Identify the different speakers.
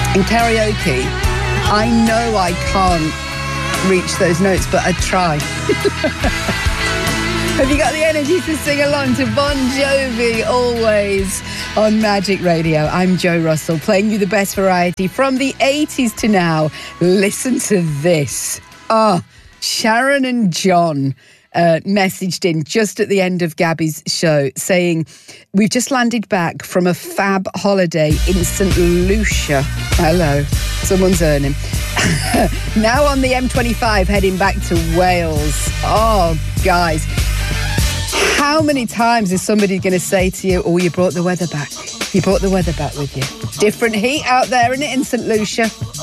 Speaker 1: In karaoke, I know I can't reach those notes, but I'd try. Have you got the energy to sing along to Bon Jovi, Always, on Magic Radio? I'm Jo Russell, playing you the best variety from the 80s to now. Listen to this. Sharon and John messaged in just at the end of Gabby's show saying, we've just landed back from a fab holiday in St. Lucia. Hello, someone's earning. Now on the M25 heading back to Wales. Oh, guys, how many times is somebody going to say to you, oh, you brought the weather back? You brought the weather back with you. Different heat out there, isn't it, in St. Lucia?